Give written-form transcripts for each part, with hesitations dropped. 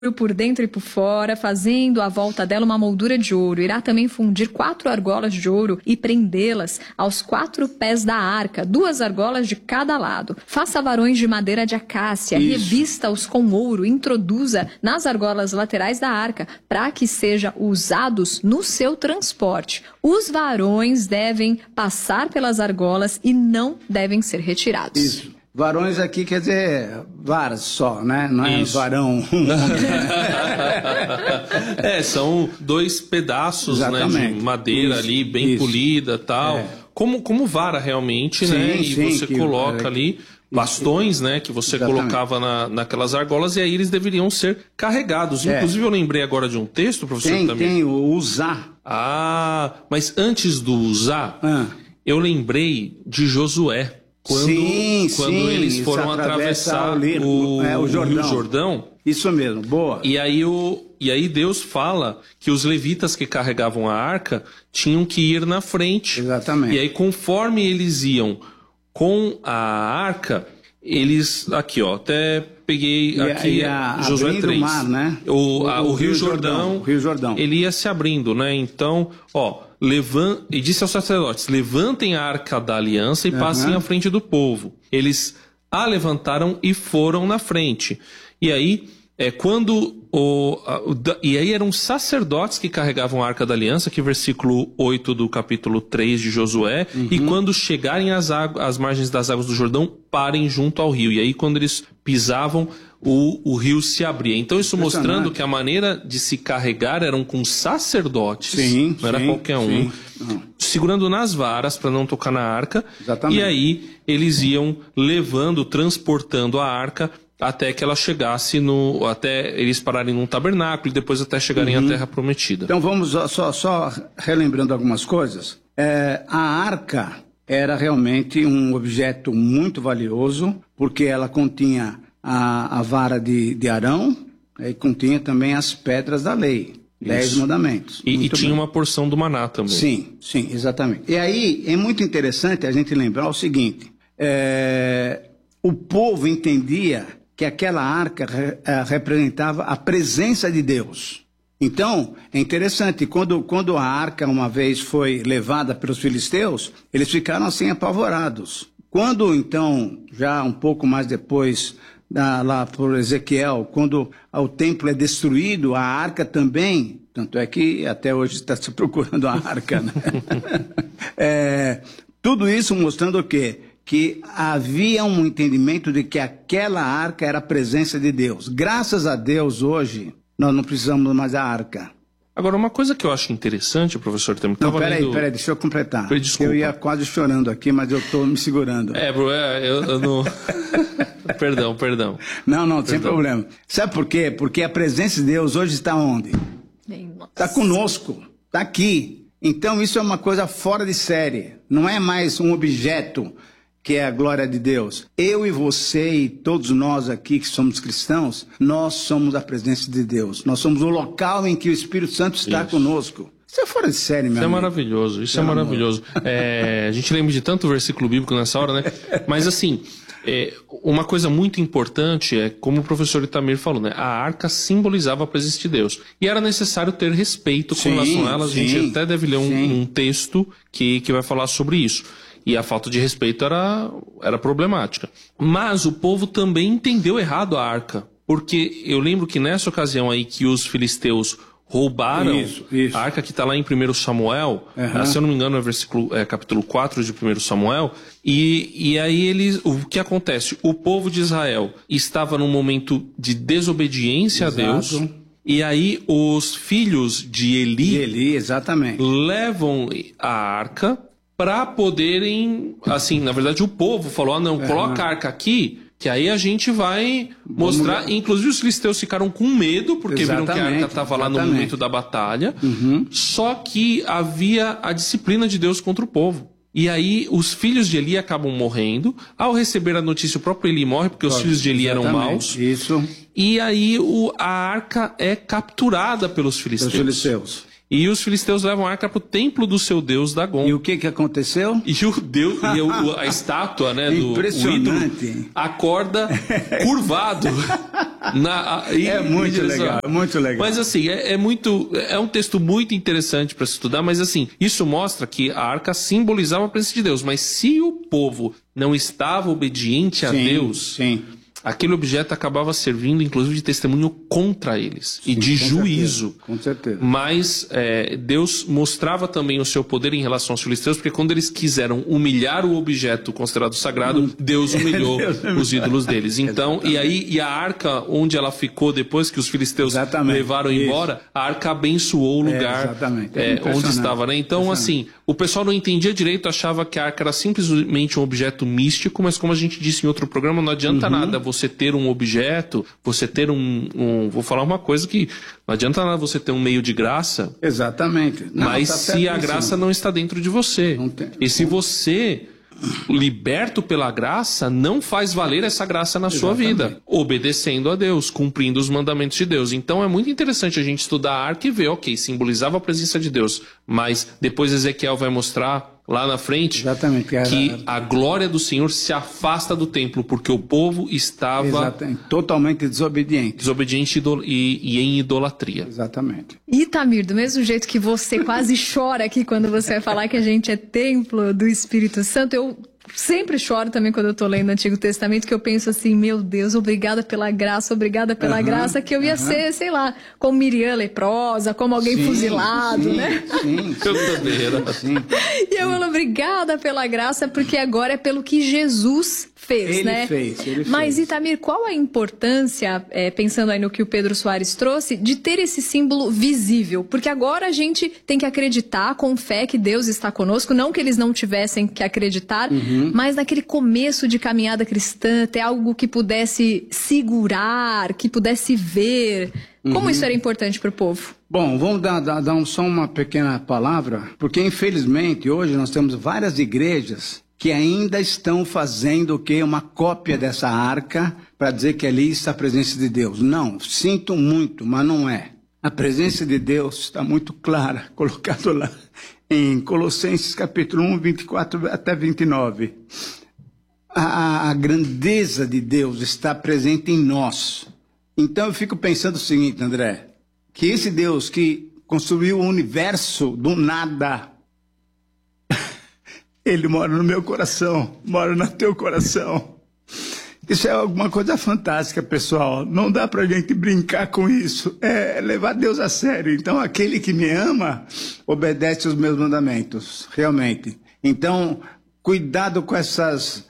por dentro e por fora, fazendo à volta dela uma moldura de ouro. Irá também fundir 4 argolas de ouro e prendê-las aos 4 pés da arca, 2 argolas de cada lado. Faça varões de madeira de acácia, revista-os com ouro, introduza nas argolas laterais da arca, para que sejam usados no seu transporte. Os varões devem passar pelas argolas e não devem ser retirados. Isso. Varões aqui quer dizer varas só, né? Não é varão. São 2 pedaços, né, de madeira ali, bem polida e tal. Como vara realmente, né? E você coloca ali bastões, né, que você colocava naquelas argolas, e aí eles deveriam ser carregados. Inclusive eu lembrei agora de um texto, professor, também. Tem o usar. Mas antes do usar, eu lembrei de Josué. Quando eles foram atravessar o Rio Jordão. Isso mesmo, boa. E aí Deus fala que os levitas que carregavam a arca tinham que ir na frente. Exatamente. E aí, conforme eles iam com a arca, eles... Aqui, ó, até peguei aqui Josué 3. O mar, né? O Rio Jordão, ele ia se abrindo, né? Então, ó... E disse aos sacerdotes: levantem a arca da aliança e passem à frente do povo. Eles a levantaram e foram na frente. E aí, e aí eram sacerdotes que carregavam a arca da aliança, que é versículo 8 do capítulo 3 de Josué. E quando chegarem às margens das águas do Jordão, parem junto ao rio. E aí, quando eles pisavam, o rio se abria. Então, isso mostrando que a maneira de se carregar eram com sacerdotes, não era qualquer um, segurando nas varas para não tocar na arca. Exatamente. E aí eles iam levando, transportando a arca até que ela chegasse até eles pararem num tabernáculo e depois até chegarem à Terra Prometida. Então vamos só relembrando algumas coisas. A arca era realmente um objeto muito valioso, porque ela continha a vara de Arão, e continha também as pedras da lei, 10 mandamentos. E tinha uma porção do maná também. Sim, exatamente. E aí é muito interessante a gente lembrar o seguinte: o povo entendia que aquela arca representava a presença de Deus. Então, é interessante, quando a arca uma vez foi levada pelos filisteus, eles ficaram assim apavorados. Quando então, já um pouco mais depois, lá por Ezequiel, quando o templo é destruído, a arca também, tanto é que até hoje está se procurando a arca, né? Tudo isso mostrando o quê? Que havia um entendimento de que aquela arca era a presença de Deus. Graças a Deus, hoje, nós não precisamos mais da arca. Agora, uma coisa que eu acho interessante, professor Temer... Não, peraí, deixa eu completar. Desculpa. Eu ia quase chorando aqui, mas eu estou me segurando. Eu não... Perdão. Não, sem problema. Sabe por quê? Porque a presença de Deus hoje está onde? Está conosco, está aqui. Então isso é uma coisa fora de série. Não é mais um objeto que é a glória de Deus. Eu e você e todos nós aqui que somos cristãos, nós somos a presença de Deus. Nós somos o local em que o Espírito Santo está conosco. Isso é fora de série, meu amigo. Isso é maravilhoso. A gente lembra de tanto versículo bíblico nessa hora, né? Mas assim, uma coisa muito importante é, como o professor Itamir falou, né? A arca simbolizava a presença de Deus. E era necessário ter respeito com relação a ela. A gente até deve ler um texto que vai falar sobre isso. E a falta de respeito era problemática. Mas o povo também entendeu errado a arca. Porque eu lembro que nessa ocasião aí que os filisteus roubaram a arca, que está lá em 1 Samuel, se eu não me engano é capítulo 4 de 1 Samuel, e aí o que acontece? O povo de Israel estava num momento de desobediência a Deus, e aí os filhos de Eli exatamente, levam a arca para poderem, assim, na verdade o povo falou, coloca a arca aqui, que aí a gente vai mostrar. Inclusive os filisteus ficaram com medo, porque viram que a arca estava lá no momento da batalha. Só que havia a disciplina de Deus contra o povo. E aí os filhos de Eli acabam morrendo. Ao receber a notícia, o próprio Eli morre, porque os filhos de Eli eram maus. Isso. E aí a arca é capturada pelos filisteus. E os filisteus levam a arca para o templo do seu deus Dagon. E o que aconteceu? E a estátua, né, do impressionante. ídolo acorda curvado. Muito legal, muito legal. Mas assim, é um texto muito interessante para se estudar, mas assim, isso mostra que a arca simbolizava a presença de Deus, mas se o povo não estava obediente a Deus, aquele objeto acabava servindo, inclusive, de testemunho contra eles e de juízo. Com certeza. Mas Deus mostrava também o seu poder em relação aos filisteus, porque quando eles quiseram humilhar o objeto considerado sagrado, Deus humilhou os ídolos deles. Então, e a arca, onde ela ficou depois que os filisteus levaram embora, a arca abençoou o lugar onde estava, né? Então, assim, o pessoal não entendia direito, achava que a arca era simplesmente um objeto místico, mas como a gente disse em outro programa, não adianta nada você ter um objeto, você ter vou falar uma coisa que não adianta nada você ter um meio de graça. Exatamente. Mas se a graça não está dentro de você. E se você, liberto pela graça, não faz valer essa graça na sua vida, obedecendo a Deus, cumprindo os mandamentos de Deus. Então é muito interessante a gente estudar a arca e ver, simbolizava a presença de Deus, mas depois Ezequiel vai mostrar lá na frente que a glória do Senhor se afasta do templo, porque o povo estava totalmente desobediente. Desobediente e em idolatria. Exatamente. E Tamir, do mesmo jeito que você quase chora aqui quando você vai falar que a gente é templo do Espírito Santo, eu sempre choro também quando eu tô lendo o Antigo Testamento, que eu penso assim, meu Deus, obrigada pela graça, que eu ia ser, sei lá, como Miriam leprosa, como alguém fuzilado, né? Eu também era assim. E eu falo, obrigada pela graça, porque agora é pelo que Jesus fez, ele né? Fez. Mas, Itamir, qual a importância, pensando aí no que o Pedro Soares trouxe, de ter esse símbolo visível? Porque agora a gente tem que acreditar com fé que Deus está conosco, não que eles não tivessem que acreditar, mas naquele começo de caminhada cristã, ter algo que pudesse segurar, que pudesse ver. Como isso era importante para o povo? Bom, vamos dar só uma pequena palavra, porque infelizmente hoje nós temos várias igrejas que ainda estão fazendo o quê? Uma cópia dessa arca para dizer que ali está a presença de Deus. Não, sinto muito, mas não é. A presença de Deus está muito clara, colocado lá em Colossenses capítulo 1, 24 até 29. A grandeza de Deus está presente em nós. Então eu fico pensando o seguinte, André, que esse Deus que construiu o universo do nada, ele mora no meu coração, mora no teu coração. Isso é alguma coisa fantástica, pessoal. Não dá pra gente brincar com isso. É levar Deus a sério. Então, aquele que me ama, obedece os meus mandamentos, realmente. Então, cuidado com essas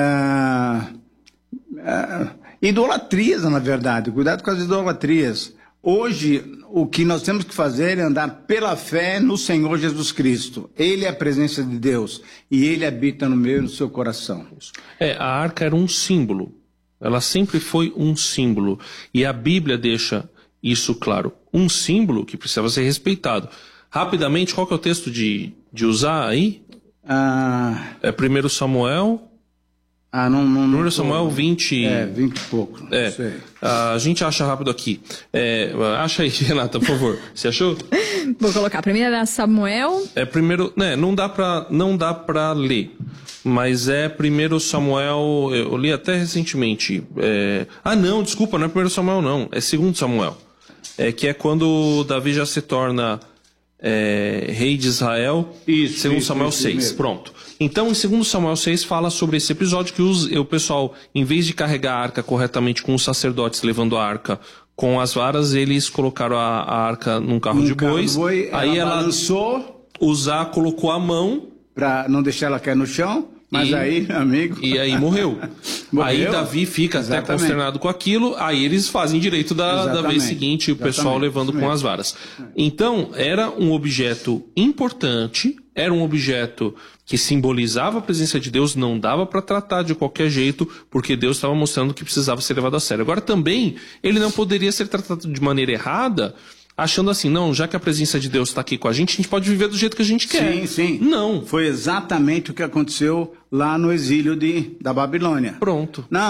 idolatrias, na verdade. Cuidado com as idolatrias. Hoje, o que nós temos que fazer é andar pela fé no Senhor Jesus Cristo. Ele é a presença de Deus e Ele habita no meu e no seu coração. A arca era um símbolo. Ela sempre foi um símbolo. E a Bíblia deixa isso claro. Um símbolo que precisava ser respeitado. Rapidamente, qual que é o texto de usar aí? É 1 Samuel... não. 1 Samuel 20... 20 e pouco. Sei. A gente acha rápido aqui. Acha aí, Renata, por favor. Você achou? Vou colocar. Primeiro era Samuel. Não dá pra ler. Mas é 1 Samuel... Eu li até recentemente. Não, desculpa, não é 1 Samuel, não. É 2 Samuel. Que é quando Davi já se torna rei de Israel. Isso. 2 Samuel 6. Mesmo. Pronto. Então, em 2 Samuel 6, fala sobre esse episódio que o pessoal, em vez de carregar a arca corretamente com os sacerdotes levando a arca com as varas, eles colocaram a arca num carro de bois. Aí ela lançou, colocou a mão para não deixar ela cair no chão. Mas aí, meu amigo... E aí morreu. Aí Davi fica até consternado com aquilo, aí eles fazem direito da vez seguinte, o pessoal levando com as varas. Então, era um objeto importante, era um objeto que simbolizava a presença de Deus, não dava para tratar de qualquer jeito, porque Deus estava mostrando que precisava ser levado a sério. Agora também, ele não poderia ser tratado de maneira errada, achando assim, não, já que a presença de Deus está aqui com a gente pode viver do jeito que a gente quer. Sim. Não. Foi exatamente o que aconteceu lá no exílio da Babilônia. Pronto. Não,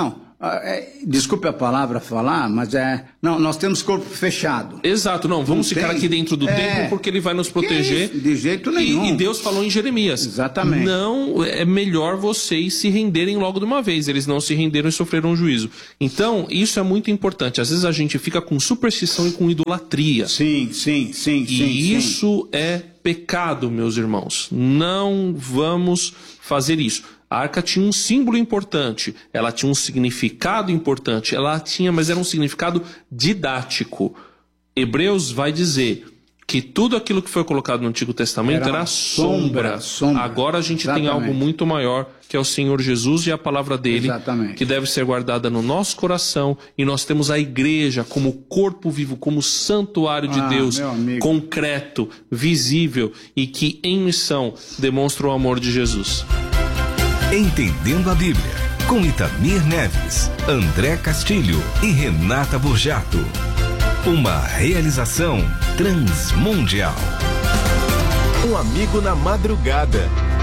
Desculpe a palavra falar, mas não, nós temos corpo fechado. Exato, não, vamos ficar aqui dentro do templo porque ele vai nos proteger. De jeito nenhum. E Deus falou em Jeremias. Exatamente. Não, é melhor vocês se renderem logo de uma vez. Eles não se renderam e sofreram um juízo. Então, isso é muito importante. Às vezes a gente fica com superstição e com idolatria. Sim. Isso é pecado, meus irmãos. Não vamos fazer isso. A arca tinha um símbolo importante, ela tinha um significado importante, mas era um significado didático. Hebreus vai dizer que tudo aquilo que foi colocado no Antigo Testamento era sombra. Agora a gente tem algo muito maior, que é o Senhor Jesus e a palavra dele, que deve ser guardada no nosso coração, e nós temos a igreja como corpo vivo, como santuário de Deus, concreto, visível, e que em missão demonstra o amor de Jesus. Entendendo a Bíblia, com Itamir Neves, André Castilho e Renata Burjato. Uma realização Transmundial. Um amigo na madrugada.